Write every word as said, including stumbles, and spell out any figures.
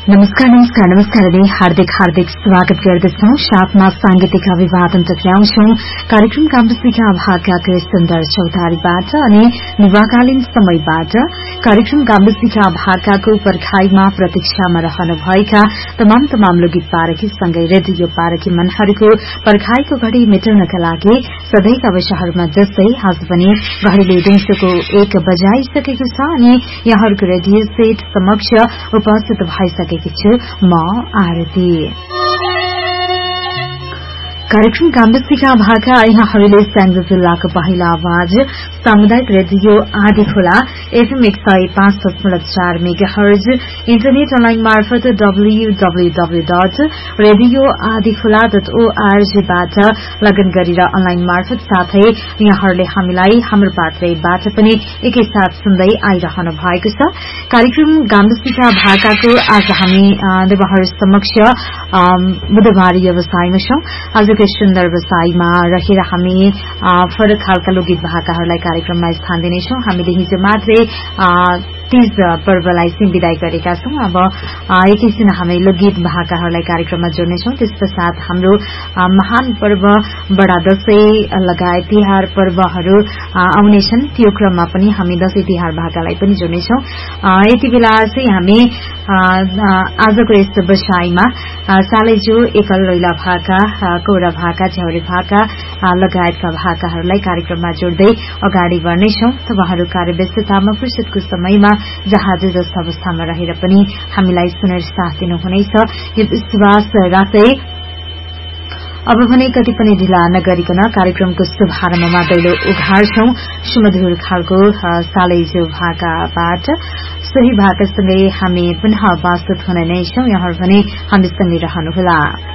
नमस्कार नमस्कार नमस्कार रे हार्दिक हार्दिक स्वागत गर्दछौं। साथमा सांगीतिक अभिवादन टक्राउँछौं कार्यक्रम काम्बुसिका भाकाको सुन्दर चौतारीबाट अनि निवाकालीन समयबाट। कार्यक्रम काम्बुसिका भाकाको पर्खाईमा प्रतीक्षामा रहनुभएका तमाम तमाम लोकगीत पारखी सँगै रेडियो पारखी मनहरूको पर्खाईको घड़ी मेटाउनका लागि सधैँका विषयहरूमा जस्तै आज पनि घड़ीले दिउँसोको एक बजाइसकेको छ अनि यहाँहरूको रेडियो सेट समक्ष उपस्थित भइसकेको म आरती। कार्यक्रम काम्बुसिका भाका यहाँहरूले स्याङ्जा जिल्लाको पहिला आवाज सामुदायिक रेडियो आदि खोला एफएम एक सय पाँच दशमलव चार मेगा हर्ज इन्टरनेट अनलाइन मार्फत डब्ल्यूडब्ल्यूडब्ल्यू डट रेडियो आदि खोला डट ओआरजीबाट लगन गरेर अनलाइन मार्फत साथै यहाँहरूले हामीलाई हाम्रो पात्रबाट पनि एकैसाथ सुन्दै आइरहनु भएको छ। कार्यक्रम काम्बुसिका भाकाको आज हामी देवहर समक्ष बुधबार व्यवसायमा छौं। आजको सुन्दर व्यवसायमा रहेर हामी फरक खालका लोकगीत भाकाहरूलाई कार्यक्रममा स्थान दिनेछौं। हामीले हिजो मात्रै तीज पर्वलाई विदाई गरेका छौं। अब एकैछिन हामी लोकगीत भाकाहरूलाई कार्यक्रममा जोड्नेछौं। त्यस पश्चात हाम्रो महान पर्व बडा दशैं लगायत तिहार पर्वहरू आउनेछन्। त्यो क्रममा पनि हामी दशैं तिहार भाकालाई पनि जोड्नेछौं। यति बेला चाहिँ हामी आजको यस व्यवसायमा सालैजो एकल लैला भाका कौरा भाका झ्याउरे भाका लगायतका भाकाहरूलाई कार्यक्रममा जोड्दै अगाडि बढ्नेछौं। तपाईहरू कार्यव्यस्ततामा फुर्सदको समयमा जहाँ जे जस्तो अवस्थामा रहेर पनि हामीलाई सुनेर साथ दिनुहुनेछ यो विश्वास राख्दै अब भने कति पनि ढिला नगरिकन कार्यक्रमको शुभारम्भमा दैलो उघार्छौं सुमधुर खालको सालैजो भाकाबाट। सोही भाकासँगै हामी पुनः वास्तुत हुने नै छौं। यहाँहरू भने हामीसँगै रहनुहोला।